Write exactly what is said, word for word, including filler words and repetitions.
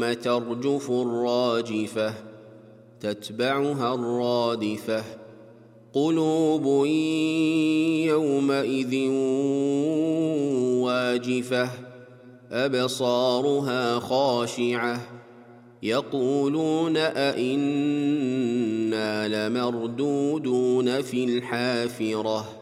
ترجف الراجفة تتبعها الرادفة قلوب يومئذ واجفة أبصارها خاشعة يقولون أئنا لمردودون في الحافرة